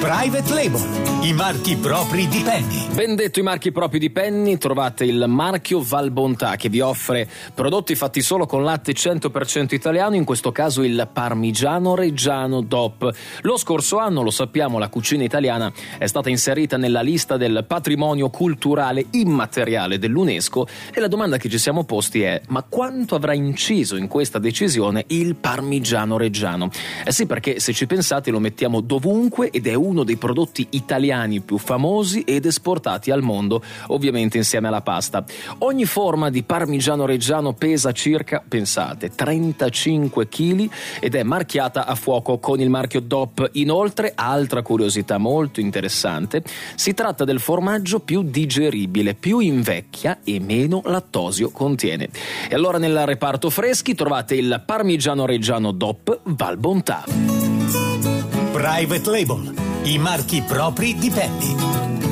Private Label, i marchi propri di Penny. Ben detto, i marchi propri di Penny. Trovate il marchio Val Bontà, che vi offre prodotti fatti solo con latte 100% italiano, in questo caso il Parmigiano Reggiano DOP. Lo scorso anno, lo sappiamo, la cucina italiana è stata inserita nella lista del patrimonio culturale immateriale dell'UNESCO, e la domanda che ci siamo posti è: ma quanto avrà inciso in questa decisione il Parmigiano Reggiano? Sì, perché se ci pensate lo mettiamo dovunque ed è uno dei prodotti italiani più famosi ed esportati al mondo, ovviamente insieme alla pasta. Ogni forma di Parmigiano Reggiano pesa circa, pensate, 35 kg ed è marchiata a fuoco con il marchio DOP. Inoltre, altra curiosità molto interessante, si tratta del formaggio più digeribile, più invecchia e meno lattosio contiene. E allora nel reparto freschi trovate il Parmigiano Reggiano DOP Val Bontà. Private Label, i marchi propri di Penny.